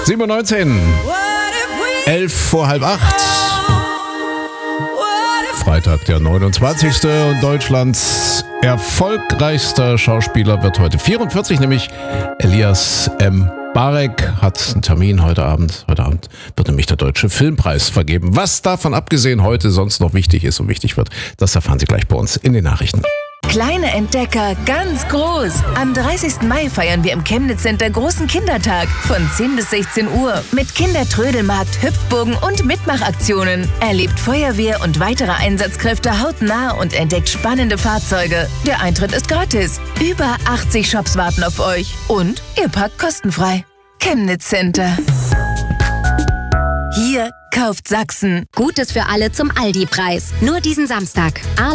7:19 Uhr. 11 vor halb 8. Freitag, der 29. und Deutschlands erfolgreichster Schauspieler wird heute 44, nämlich Elias M. Barek hat einen Termin heute Abend. Heute Abend wird nämlich der Deutsche Filmpreis vergeben. Was davon abgesehen heute sonst noch wichtig ist und wichtig wird, das erfahren Sie gleich bei uns in den Nachrichten. Kleine Entdecker, ganz groß. Am 30. Mai feiern wir im Chemnitz Center großen Kindertag von 10 bis 16 Uhr mit Kindertrödelmarkt, Hüpfburgen und Mitmachaktionen. Erlebt Feuerwehr und weitere Einsatzkräfte hautnah und entdeckt spannende Fahrzeuge. Der Eintritt ist gratis. Über 80 Shops warten auf euch und ihr parkt kostenfrei. Chemnitz Center. Hier kauft Sachsen. Gutes für alle zum Aldi-Preis. Nur diesen Samstag.